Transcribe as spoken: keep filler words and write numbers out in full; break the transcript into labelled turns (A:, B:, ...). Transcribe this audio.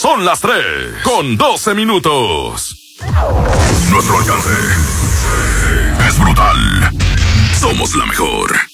A: Son las tres con doce minutos. Nuestro alcance es brutal. Somos la mejor.